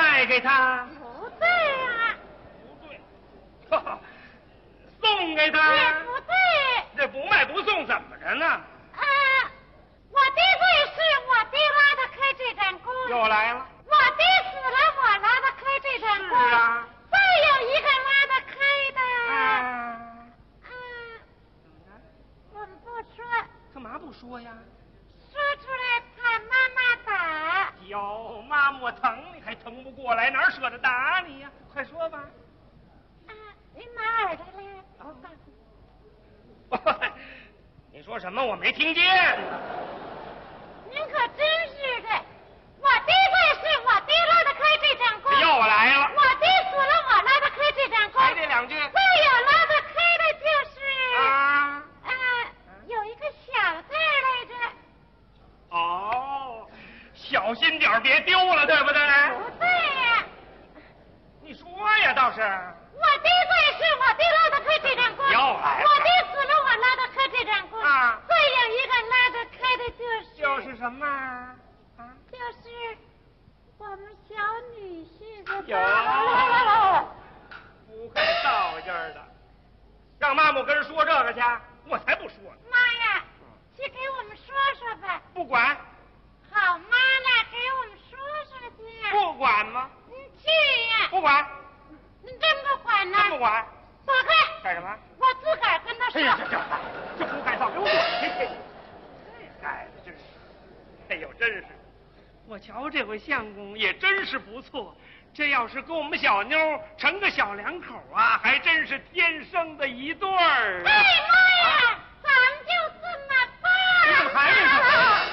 卖给他？ 不对啊。 不对，哈哈，送给他？ 也不对。 这不卖不送怎么着呢？ 我的罪是我爹拉得开这盏锅。 又来了。 我爹死了，我拉得开这盏锅。 是啊。 再有一个拉得开的。我们不说。 干嘛不说呀？ 说出来怕妈妈打。 哟，妈妈我疼你还疼不过来，哪舍得打你呀？快说吧。 您马耳朵嘞？ 你说什么？我没听见。 您可真是的，我的罪是我爹拉得开这盏锅。 又来了。 我爹死了，我拉得开这盏锅。 还这两句。 再有拉得开的就是有一个小字来着。 哦，小心点别丢了，对不对？ 不对呀。 你说呀，倒是。 我的罪是我爹拉得开这盏锅。 又来了。 我爹死了，我拉得开这盏锅。再有一个拉得开的就是什么？ 就是我们小女婿的。 不会道劲儿的，让妈妈跟人说这个去，我才不说呢。 妈呀，去给我们说说吧。 不管。 好妈呢，给我们说说去。 不管吗？ 你去呀。 不管。 你真不管呢？ 真不管。 走开。 干什么？ 我自个儿跟他说。 哎呀，这胡改造给我滚！这改的真是，哎呦，真是！我瞧这回相公也真是不错，这要是跟我们小妞成个小两口啊，还真是天生的一对儿。 哎妈呀，咱们就这么办。 你怎么还没说？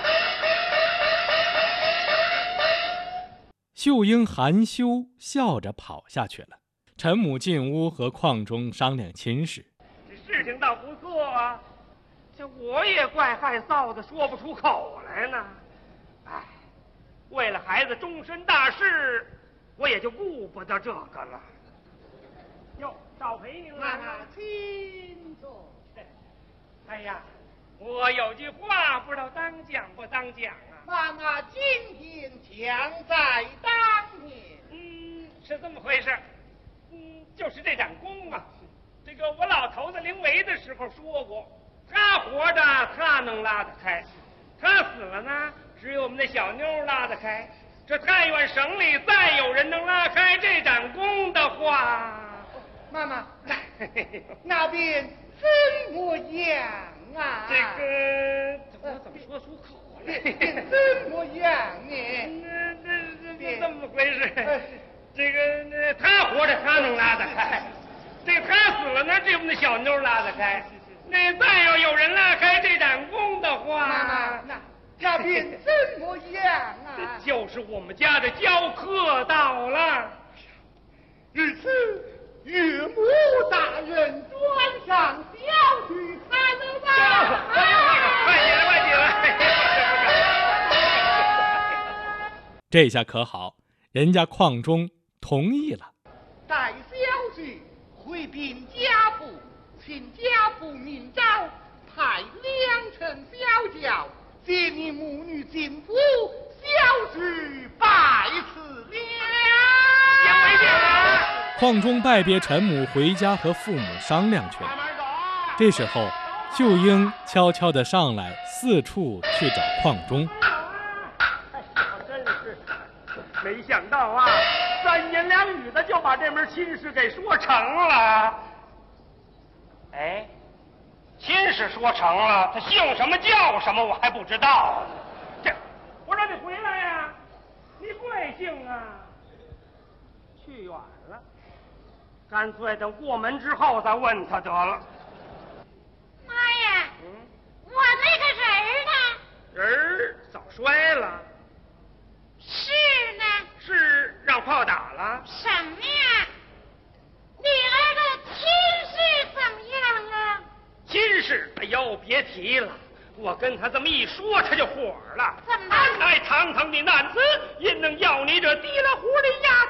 秀英含羞笑着跑下去了。陈母进屋和邝忠商量亲事。 这事情倒不错啊，这我也怪害臊的，说不出口来呢。哎，为了孩子终身大事，我也就顾不得这个了。哟，少陪您了。 妈妈，请坐。 哎呀，我有句话不知道当讲不当讲啊。 妈妈今天强在当年。 是这么回事。就是这盏弓啊，这个我老头子临危的时候说过，他活着他能拉得开，他死了呢，只有我们那小妞拉得开。这但愿省里再有人能拉开这盏弓的话， 妈妈，那边怎么样啊？ 这个我怎么说出口来？ 怎么样呢？ 这这么回事？这个他活着他能拉得开，这个他死了呢，只有我们那小妞拉得开。那再要有人拉开这盏弓的话， 妈妈，那边怎么样啊？ 就是我们家的教课到了。 日此岳母大人转上小婿才能吧？ 快起来，快起来！ 这下可好，人家邝忠同意了。 待小婿回禀家父，请家父明诏，派2乘小轿接你母女进府，小婿拜辞了。 邝忠拜别陈母，回家和父母商量去了。这时候，秀英悄悄地上来，四处去找邝忠。 真是没想到啊，3言2语的就把这门亲事给说成了。哎，亲事说成了，他姓什么叫什么我还不知道。这，我让你回来呀，你贵姓啊？去远了，干脆等过门之后再问他得了。 妈呀，我那个人儿呢？ 人早摔了。 是呢？ 是让炮打了？ 什么呀？女儿的亲事怎么样啊？ 亲事，哎呦，别提了，我跟他这么一说，他就火了。 怎么？ 安排堂堂的男子，也能要你这提了壶的丫